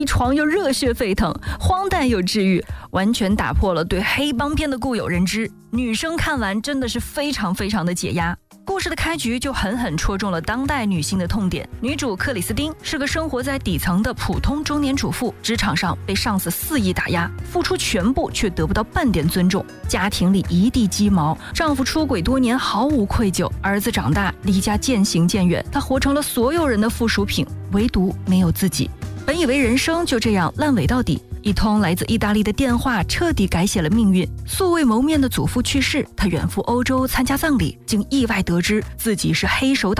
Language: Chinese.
一床又热血沸腾，荒诞又治愈，完全打破了对黑帮片的固有认知。女生看完真的是非常非常的解压。故事的开局就狠狠戳中了当代女性的痛点。女主克里斯汀是个生活在底层的普通中年主妇，职场上被上司肆意打压，付出全部却得不到半点尊重，家庭里一地鸡毛，丈夫出轨多年毫无愧疚，儿子长大离家渐行渐远，她活成了所有人的附属品，唯独没有自己。本以为人生就这样烂尾到底，一通来自意大利的电话彻底改写了命运。素未谋面的祖父去世，他远赴欧洲参加葬礼，竟意外得知自己是黑手党